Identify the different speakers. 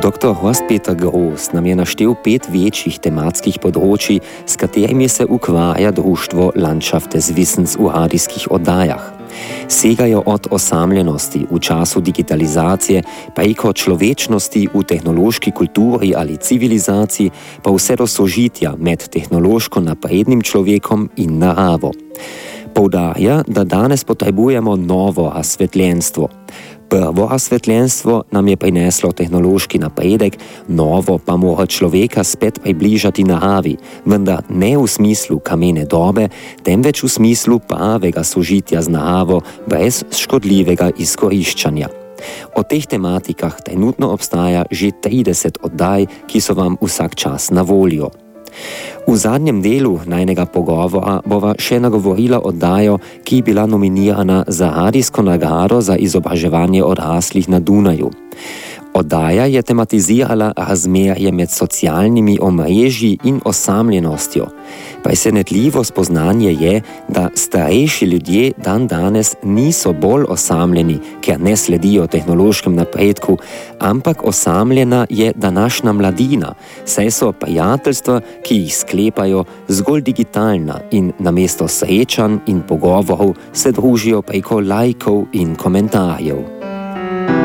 Speaker 1: Dr. Horst-Peter Groß nam je naštel 5 večjih tematskih področij, s katerimi se ukvarja društvo Landschaft des Wissens v radijskih oddajah. Segajo od osamljenosti v času digitalizacije, preko človečnosti v tehnološki kulturi ali civilizaciji, pa vse do sožitja med tehnološko naprednim človekom in naravo. Poudarja, da danes potrebujemo novo razsvetljenstvo. Prvo razsvetljenstvo nam je prineslo tehnološki napredek, novo pa mora človeka spet približati naravi, vendar ne v smislu kamene dobe, temveč v smislu pravega sožitja z naravo brez škodljivega izkoriščanja. O teh tematikah trenutno obstaja že 30 oddaj, ki so vam vsak čas na voljo. V zadnjem delu najnega pogovora bova še nagovorila oddajo, ki je bila nominirana za radijsko nagrado za izobraževanje odraslih na Dunaju. Oddaja je tematizirala razmerje med socialnimi omrežji in osamljenostjo. Presenetljivo spoznanje je, da starejši ljudje dandanes niso bolj osamljeni, ker ne sledijo tehnološkem napredku, ampak osamljena je današnja mladina, saj so prijateljstva, ki jih sklepajo, zgolj digitalna in namesto srečanj in pogovorov se družijo preko lajkov in komentarjev.